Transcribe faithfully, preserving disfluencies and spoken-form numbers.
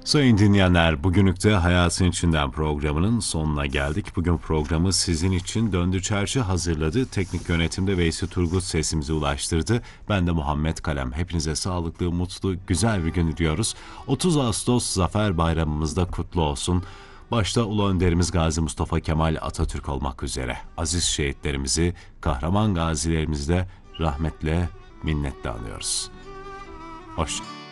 Sayın dinleyenler, bugünlük de Hayatın İçinden programının sonuna geldik. Bugün programı sizin için Döndü Çerçi hazırladı. Teknik yönetimde Veysi Turgut sesimizi ulaştırdı. Ben de Muhammed Kalem. Hepinize sağlıklı, mutlu, güzel bir gün diliyoruz. otuz Ağustos Zafer Bayramımız da kutlu olsun. Başta Ulu Önderimiz Gazi Mustafa Kemal Atatürk olmak üzere aziz şehitlerimizi, kahraman gazilerimizi de rahmetle, minnetle anıyoruz. Hoşçakalın.